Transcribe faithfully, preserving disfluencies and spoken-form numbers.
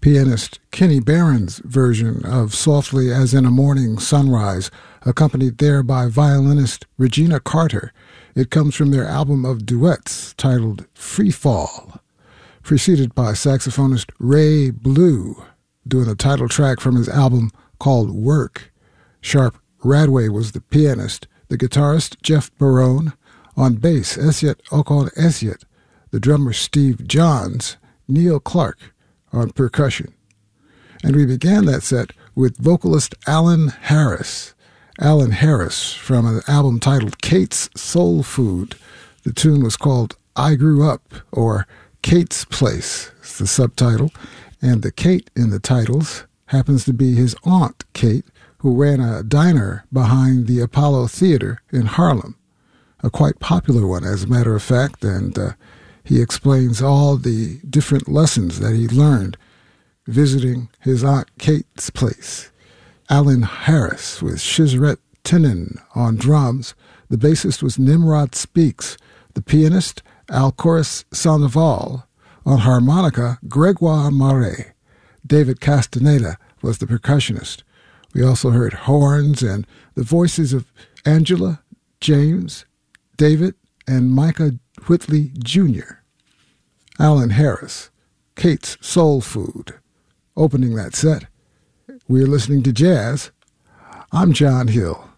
pianist Kenny Barron's version of Softly as in a Morning Sunrise, accompanied there by violinist Regina Carter. It comes from their album of duets titled Free Fall, preceded by saxophonist Ray Blue, doing the title track from his album called Work. Sharp Radway was the pianist, the guitarist Jeff Barone, on bass Esiet Okon Esiet, the drummer Steve Johns, Neil Clark on percussion. And we began that set with vocalist Alan Harris. Alan Harris from an album titled Kate's Soul Food. The tune was called I Grew Up, or Kate's Place, is the subtitle, and the Kate in the titles happens to be his aunt, Kate, who ran a diner behind the Apollo Theater in Harlem, a quite popular one, as a matter of fact, and uh, he explains all the different lessons that he learned visiting his Aunt Kate's place. Alan Harris with Shizret Tinen on drums. The bassist was Nimrod Speaks. The pianist, Alcoris Sandoval. On harmonica, Gregoire Marais. David Castaneda was the percussionist. We also heard horns and the voices of Angela, James, David, and Micah Whitley Junior Alan Harris, Kate's Soul Food. Opening that set, we're listening to jazz. I'm John Hill.